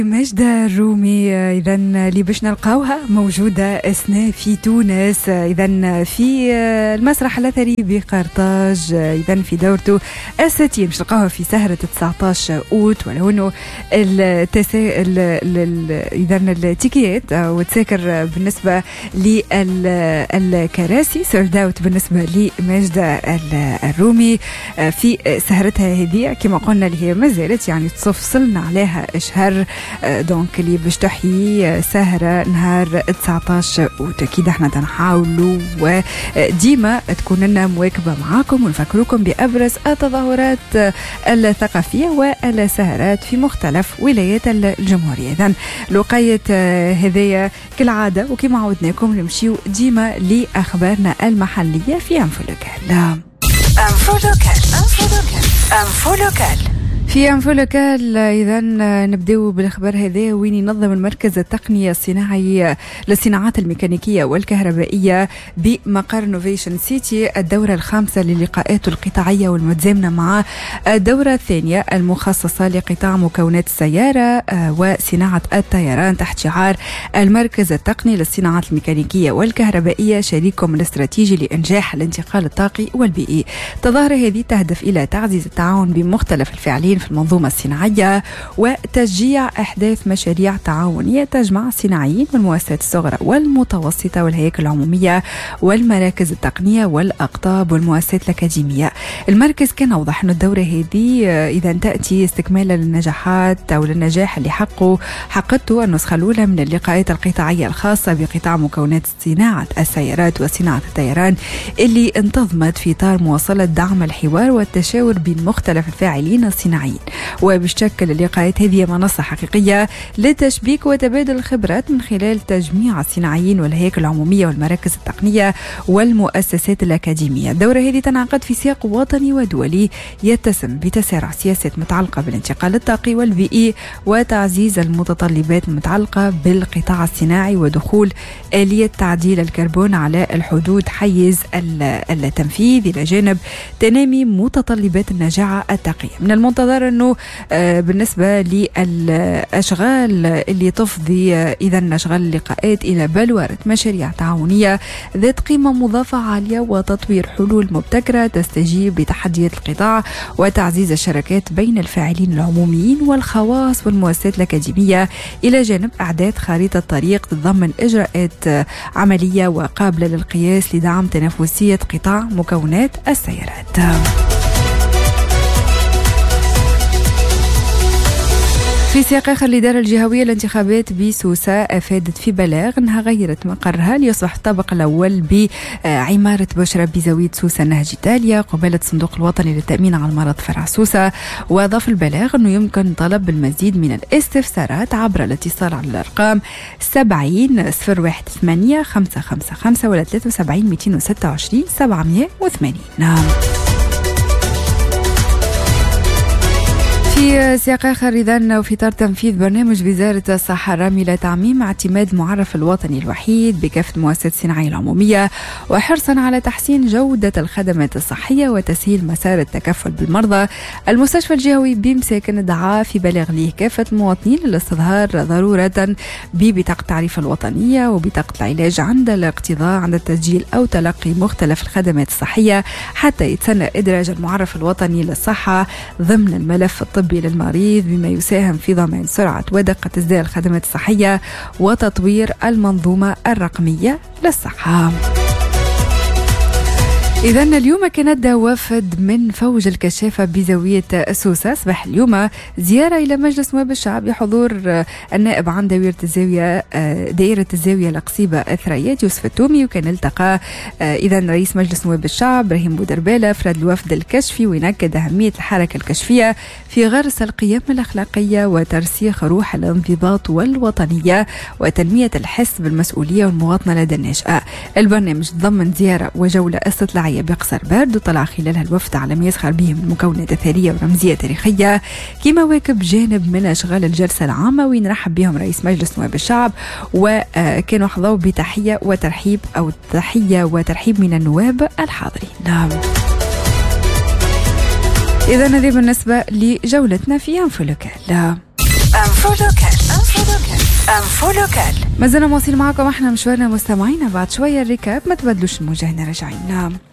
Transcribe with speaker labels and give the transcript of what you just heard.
Speaker 1: ماجدة الرومي إذا اللي باش نلقاوها موجودة أثناء في تونس، إذا في المسرح الأثري بقرطاج، إذا في دورته الستين باش نلقاوها في سهرة 19 أوت. ولو إنه إذا التيكيات وتساكر بالنسبة للكراسي سولد اوت بالنسبة لماجدة الرومي في سهرتها هذه كما قلنا اللي هي ما زالت يعني تفصلنا عليها أشهر دونك اللي باش تحيي سهرة نهار 19 وتأكيد احنا تنحاولوا وديما تكون لنا مواكبة معاكم ونفكروكم بأبرز التظاهرات الثقافية والسهرات في مختلف ولايات الجمهورية. إذن لقاية هذية كالعادة وكما عودناكم نمشيو ديما لأخبارنا المحلية في أنفو لوكال. في أنفو لوكال إذا نبدأ بالأخبار هذه وين ينظم المركز التقني الصناعي للصناعات الميكانيكية والكهربائية بمقر نوفيشن سيتي الدورة الخامسة للقاءات القطاعية والمتزامنة مع الدورة الثانية المخصصة لقطاع مكونات السيارة وصناعة الطيران تحت شعار المركز التقني للصناعات الميكانيكية والكهربائية شريككم الاستراتيجي لإنجاح الانتقال الطاقي والبيئي. التظاهرة هذه تهدف إلى تعزيز التعاون بين مختلف الفاعلين في المنظومة الصناعية وتشجيع إحداث مشاريع تعاونية تجمع الصناعيين والمؤسسات الصغرى والمتوسطة والهياكل العمومية والمراكز التقنية والأقطاب والمؤسسات الأكاديمية. المركز كان أوضح أن الدورة هذه إذا تأتي استكمالا للنجاحات أو للنجاح اللي حققته النسخة الأولى من اللقاءات القطاعية الخاصة بقطاع مكونات صناعة السيارات وصناعة الطيران اللي انتظمت في إطار مواصلة دعم الحوار والتشاور بين مختلف الفاعلين الصناعيين، وبشكل اللقاءات هذه منصة حقيقية لتشبيك وتبادل الخبرات من خلال تجميع الصناعيين والهياكل العمومية والمراكز التقنية والمؤسسات الأكاديمية. الدورة هذه تنعقد في سياق وطني ودولي يتسم بتسارع سياسات متعلقة بالانتقال الطاقي والبيئي وتعزيز المتطلبات المتعلقة بالقطاع الصناعي ودخول آلية تعديل الكربون على الحدود حيز التنفيذ إلى جانب تنامي متطلبات النجاعة الطاقية. من المنتظر أنه بالنسبة للأشغال اللي تفضي إذا أشغال اللقاءات إلى بلورة مشاريع تعاونية ذات قيمة مضافة عالية وتطوير حلول مبتكرة تستجيب لتحديات القطاع وتعزيز الشراكات بين الفاعلين العموميين والخواص والمؤسسات الأكاديمية إلى جانب إعداد خريطة طريق تتضمن إجراءات عملية وقابلة للقياس لدعم تنافسية قطاع مكونات السيارات. في سياق آخر الإدارة الجهوية للانتخابات بسوسة أفادت في بلاغ أنها غيرت مقرها ليصبح الطابق الأول بعمارة بشرة بزاوية سوسة نهج إيطاليا قبالة الصندوق الوطني للتأمين على المرض فرع سوسة. وأضاف البلاغ أنه يمكن طلب المزيد من الاستفسارات عبر الاتصال على الأرقام 70 018 555 ولا 73 226 780. في سياق آخر إذن وفي إطار تنفيذ برنامج وزارة الصحة الرامي لتعميم اعتماد المعرف الوطني الوحيد بكافة المؤسسات الصناعية العمومية وحرصا على تحسين جودة الخدمات الصحية وتسهيل مسار التكفل بالمرضى، المستشفى الجهوي بمساكن دعا في بلاغ له كافة المواطنين للاستظهار ضرورة ببطاقة التعريف الوطنية وبطاقة العلاج عند الاقتضاء عند التسجيل أو تلقي مختلف الخدمات الصحية حتى يتسنى إدراج المعرف الوطني للصحة ضمن الملف الطبي للمريض بما يساهم في ضمان سرعة ودقة إصدار الخدمات الصحية وتطوير المنظومة الرقمية للصحة. إذن اليوم كان وفد من فوج الكشافة بزاوية سوسة صباح اليوم زيارة إلى مجلس نواب الشعب بحضور النائب عن دائرة الزاوية القصيبة الثريات يوسف التومي، وكان التقى إذن رئيس مجلس نواب الشعب إبراهيم بودربالة أفراد الوفد الكشفي، وينكد أهمية الحركة الكشفية في غرس القيم الأخلاقية وترسيخ روح الانضباط والوطنية وتنمية الحس بالمسؤولية والمواطنة لدى النشأة. البرنامج ضمن زيارة وجولة استطلاعية بقصر بارد وطلع خلالها الوفد على ما يسخر به من مكونات أثرية ورمزية تاريخية كما واكب جانب من أشغال الجلسة العامة وين رحب بهم رئيس مجلس نواب الشعب، وكانوا حظوا بتحية وترحيب من النواب الحاضرين. إذا هذه بالنسبة لجولتنا في أنفو لوكال.
Speaker 2: انفو لوكال.
Speaker 1: ما زلنا مواصلين معكم احنا مشوارنا مستمعينا. بعد شوية الركاب، ما تبدلوش الموجة، هنا راجعين.